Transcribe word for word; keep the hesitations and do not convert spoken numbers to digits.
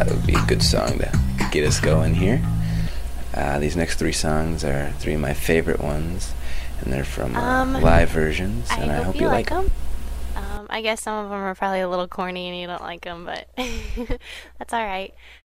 thought it would be a good song to get us going here. Uh, these next three songs are three of my favorite ones, and they're from uh, Um, live versions, I and I hope hope you you like like them. them. Um, I guess some of them are probably a little corny and you don't like them, but that's all right.